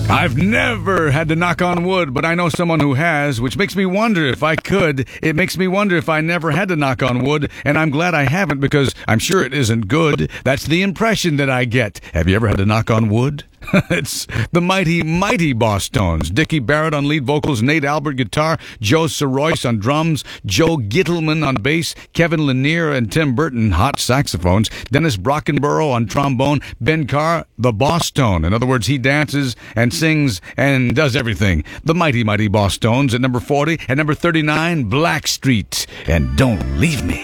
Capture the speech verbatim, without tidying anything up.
I've never had to knock on wood, but I know someone who has, which makes me wonder if I could. It makes me wonder if I never had to knock on wood, and I'm glad I haven't because I'm sure it isn't good. That's the impression that I get. Have you ever had to knock on wood? It's the mighty, mighty Bosstones. Dickie Barrett on lead vocals, Nate Albert guitar, Joe Soroyce on drums, Joe Gittleman on bass, Kevin Lanier and Tim Burton hot saxophones, Dennis Brockenborough on trombone, Ben Carr, the Bosstone. In other words, he dances and sings and does everything. The mighty, mighty Bosstones at number forty. At number thirty-nine, Blackstreet. And Don't Leave Me.